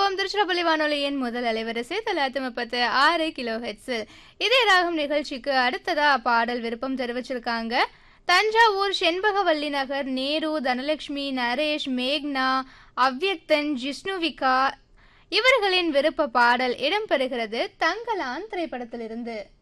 கேட்டுக்கொண்டிருக்கிறோம் திருச்சிராப்பள்ளி வானொலியின் முதல் அலைவரிசை 936 கிலோ ஹெட்ஸில். இதே ராகம் நிகழ்ச்சிக்கு அடுத்ததா பாடல் விருப்பம் தெரிவிச்சிருக்காங்க. தஞ்சாவூர் செண்பகவல்லி நகர் நேரு, தனலட்சுமி, நரேஷ், மேக்னா, அவ்யக்தன், ஜிஷ்ணுவிகா இவர்களின் விருப்ப பாடல் இடம்பெறுகிறது தங்கலான் திரைப்படத்திலிருந்து.